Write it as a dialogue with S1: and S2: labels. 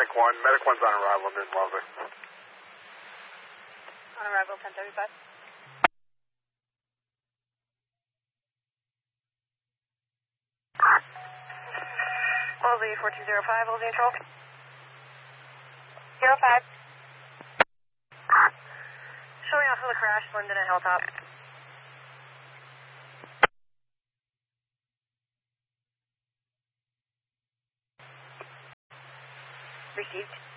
S1: Medic 1. Medic 1's on arrival in Wellesley.
S2: On arrival, 1035. Wellesley 4205, Wellesley control. 05. Showing off of the crash, Linden at Hilltop. Received.